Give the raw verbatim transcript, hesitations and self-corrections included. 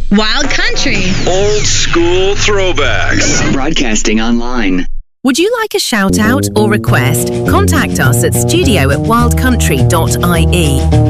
Wild Country. Old school throwbacks. Broadcasting online. Would you like a shout out or request? Contact us at studio at wild country dot I E.